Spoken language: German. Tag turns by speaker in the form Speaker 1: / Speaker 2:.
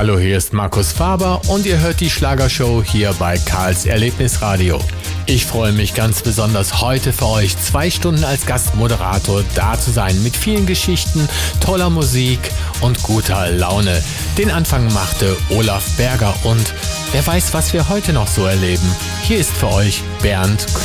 Speaker 1: Hallo, hier ist Markus Faber und ihr hört die Schlagershow hier bei Karls Erlebnisradio. Ich freue mich ganz besonders, heute für euch 2 Stunden als Gastmoderator da zu sein mit vielen Geschichten, toller Musik und guter Laune. Den Anfang machte Olaf Berger und wer weiß, was wir heute noch so erleben. Hier ist für euch Bernd